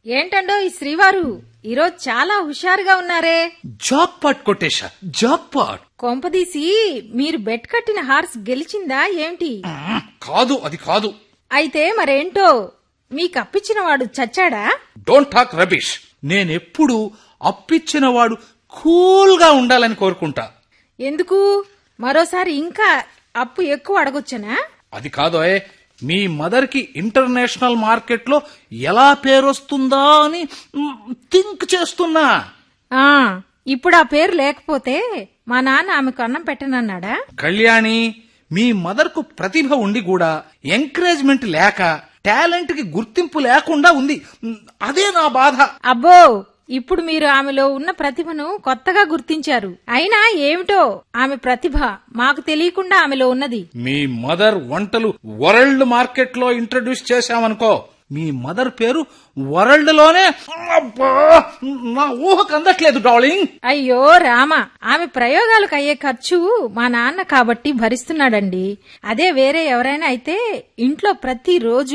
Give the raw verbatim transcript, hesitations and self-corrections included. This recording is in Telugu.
ఏంటండో ఈ శ్రీవారు ఈరోజు చాలా హుషారుగా ఉన్నారే. Jack pot కొట్టేశా, Jack pot. కొంపదీసి మీరు బెట్ కట్టిన హార్స్ గెలిచిందా ఏంటి? కాదు, అది కాదు. అయితే మరేంటో, మీకు అప్పిచ్చిన వాడు చచ్చాడా? Don't talk rubbish. నేనెప్పుడు అప్పిచ్చిన వాడు కూల్ గా ఉండాలని కోరుకుంటా. ఎందుకు? మరోసారి ఇంకా అప్పు ఎక్కువ అడగొచ్చనా? అది కాదోయ్, మీ మదర్ కి ఇంటర్నేషనల్ మార్కెట్ లో ఎలా పేరొస్తుందా అని థింక్ చేస్తున్నా. ఆ ఇప్పుడు ఆ పేరు లేకపోతే మా నాన్న ఆమెకు అన్నం పెట్టనన్నాడా? కళ్యాణి, మీ మదర్ కు ప్రతిభ ఉండి కూడా ఎంకరేజ్మెంట్ లేక, టాలెంట్ కి గుర్తింపు లేకుండా ఉంది. అదే నా బాధ. అబ్బో, ఇప్పుడు మీరు ఆమెలో ఉన్న ప్రతిభను కొత్తగా గుర్తించారు. అయినా ఏమిటో ఆమె ప్రతిభ మాకు తెలియకుండా ఆమెలో ఉన్నది. మీ మదర్ వంటలు వరల్డ్ మార్కెట్ లో ఇంట్రడ్యూస్ చేశామనుకో, మీ మదర్ పేరు వరల్డ్ లోనే. అబ్బా, నా ఊహకు అందట్లేదు డార్లింగ్. అయ్యో రామ, ఆమె ప్రయోగాలకు అయ్యే ఖర్చు మా నాన్న కాబట్టి భరిస్తున్నాడండి. అదే వేరే ఎవరైనా అయితే ఇంట్లో ప్రతిరోజు